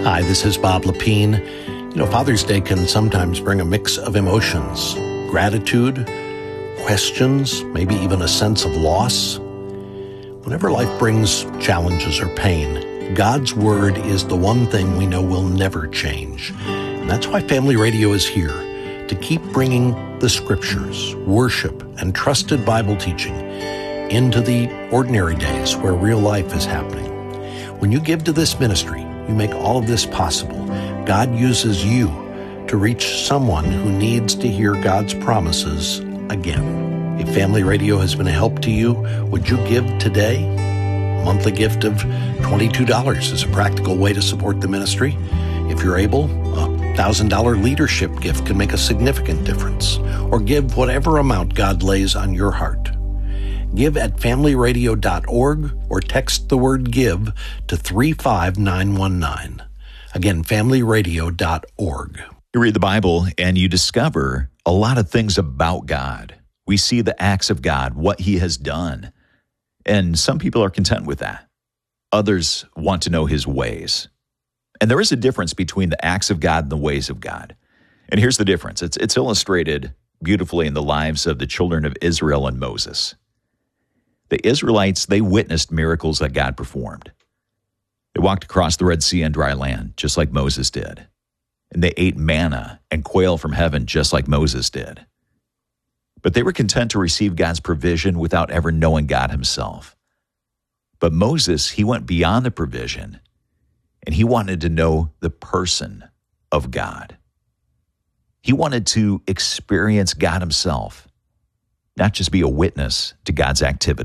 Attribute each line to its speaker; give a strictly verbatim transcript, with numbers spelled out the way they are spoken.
Speaker 1: Hi, this is Bob Lepine. You know, Father's Day can sometimes bring a mix of emotions, gratitude, questions, maybe even a sense of loss. Whenever life brings challenges or pain, God's Word is the one thing we know will never change. And that's why Family Radio is here, to keep bringing the Scriptures, worship, and trusted Bible teaching into the ordinary days where real life is happening. When you give to this ministry, you make all of this possible. God uses you to reach someone who needs to hear God's promises again. If Family Radio has been a help to you, would you give today? A monthly gift of twenty-two dollars is a practical way to support the ministry. If you're able, a one thousand dollars leadership gift can make a significant difference. Or give whatever amount God lays on your heart. Give at family radio dot org or text the word GIVE to three five nine one nine. Again, family radio dot org.
Speaker 2: You read the Bible and you discover a lot of things about God. We see the acts of God, what He has done. And some people are content with that. Others want to know His ways. And there is a difference between the acts of God and the ways of God. And here's the difference. It's, it's illustrated beautifully in the lives of the children of Israel and Moses. The Israelites, they witnessed miracles that God performed. They walked across the Red Sea on dry land, just like Moses did. And they ate manna and quail from heaven, just like Moses did. But they were content to receive God's provision without ever knowing God Himself. But Moses, he went beyond the provision, and he wanted to know the person of God. He wanted to experience God Himself, not just be a witness to God's activity.